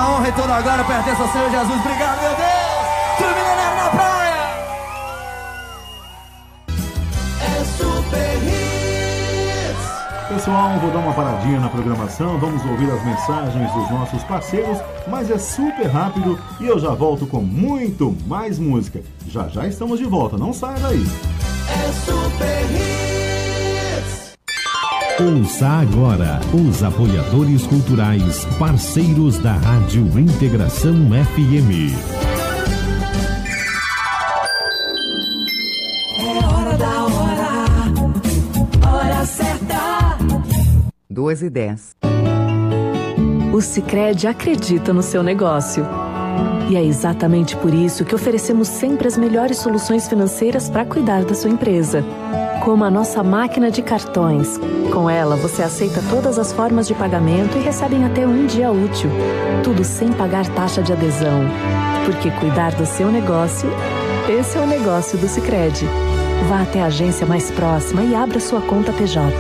a honra e toda a glória pertence ao Senhor Jesus. Obrigado, meu Deus. Trio Milenário na praia. É Super Hits. Pessoal, vou dar uma paradinha na programação. Vamos ouvir as mensagens dos nossos parceiros, mas é super rápido e eu já volto com muito mais música. Já já estamos de volta, não saia daí. É Super Hits. Ouça agora os apoiadores culturais, parceiros da Rádio Integração FM. É hora da hora certa. 2h10. O Sicredi acredita no seu negócio. E é exatamente por isso que oferecemos sempre as melhores soluções financeiras para cuidar da sua empresa. Como a nossa máquina de cartões. Com ela, você aceita todas as formas de pagamento e recebe em até um dia útil. Tudo sem pagar taxa de adesão. Porque cuidar do seu negócio, esse é o negócio do Sicredi. Vá até a agência mais próxima e abra sua conta PJ.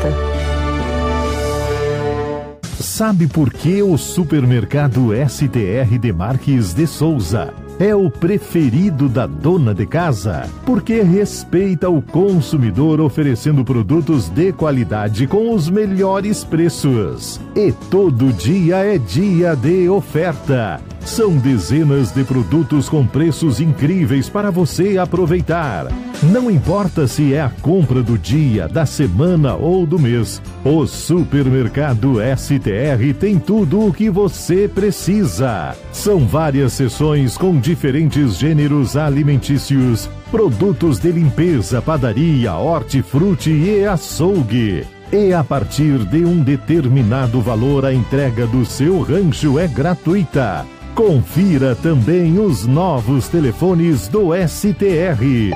Sabe por que o supermercado STR Demarques de Souza é o preferido da dona de casa? Porque respeita o consumidor, oferecendo produtos de qualidade com os melhores preços. E todo dia é dia de oferta. São dezenas de produtos com preços incríveis para você aproveitar. Não importa se é a compra do dia, da semana ou do mês, o supermercado STR tem tudo o que você precisa. São várias seções com diferentes gêneros alimentícios, produtos de limpeza, padaria, hortifruti e açougue. E a partir de um determinado valor, a entrega do seu rancho é gratuita. Confira também os novos telefones do STR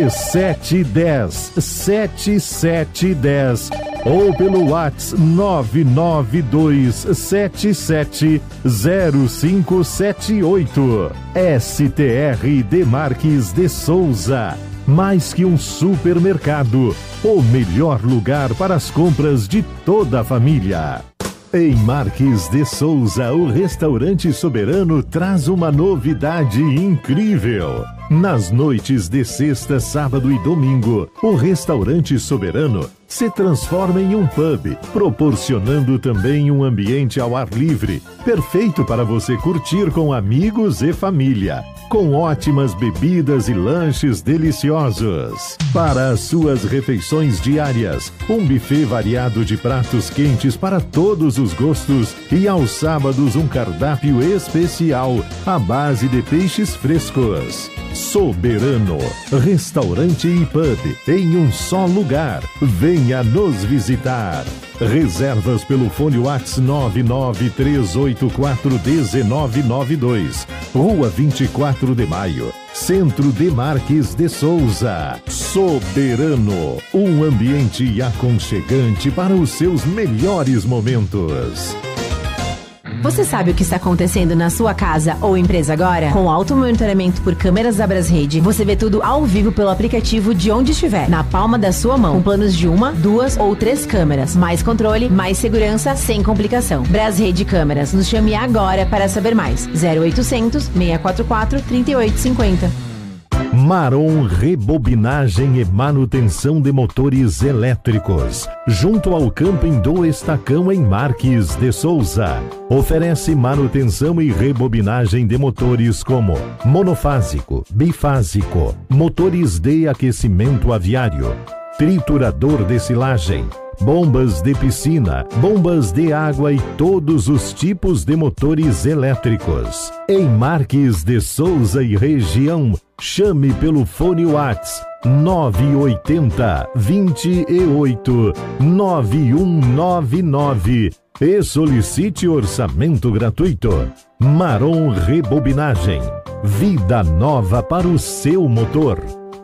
3710-7710 ou pelo WhatsApp 992770578. STR Demarques de Souza. Mais que um supermercado, o melhor lugar para as compras de toda a família. Em Marques de Souza, o Restaurante Soberano traz uma novidade incrível. Nas noites de sexta, sábado e domingo, o Restaurante Soberano se transforma em um pub, proporcionando também um ambiente ao ar livre, perfeito para você curtir com amigos e família, com ótimas bebidas e lanches deliciosos. Para as suas refeições diárias, um buffet variado de pratos quentes para todos os gostos e aos sábados um cardápio especial à base de peixes frescos. Soberano, restaurante e pub em um só lugar. Venha nos visitar. Reservas pelo fone WhatsApp 993841992. Rua 24 de Maio, Centro de Marques de Souza. Soberano, um ambiente aconchegante para os seus melhores momentos. Você sabe o que está acontecendo na sua casa ou empresa agora? Com auto monitoramento por câmeras da Brasrede, você vê tudo ao vivo pelo aplicativo de onde estiver, na palma da sua mão, com planos de 1, 2 ou 3 câmeras. Mais controle, mais segurança, sem complicação. Brasrede Câmeras, nos chame agora para saber mais. 0800 644 3850. Marom Rebobinagem e Manutenção de Motores Elétricos, junto ao Camping do Estacão em Marques de Souza. Oferece manutenção e rebobinagem de motores como monofásico, bifásico, motores de aquecimento aviário, triturador de silagem, bombas de piscina, bombas de água e todos os tipos de motores elétricos. Em Marques de Souza e região, chame pelo fone WhatsApp 980 28 9199 e solicite orçamento gratuito. Marom Rebobinagem, vida nova para o seu motor.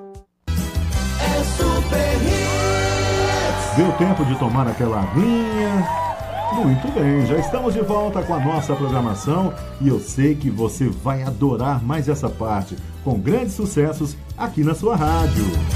Deu tempo de tomar aquela aguinha? Muito bem, já estamos de volta com a nossa programação e eu sei que você vai adorar mais essa parte, com grandes sucessos aqui na sua rádio.